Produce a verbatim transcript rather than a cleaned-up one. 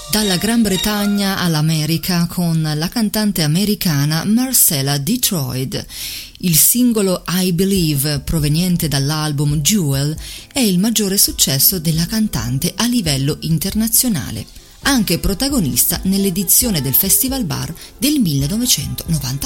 Dalla Gran Bretagna all'America con la cantante americana Marcella Detroit. Il singolo I Believe, proveniente dall'album Jewel, è il maggiore successo della cantante a livello internazionale, anche protagonista nell'edizione del Festival Bar del millenovecentonovanta.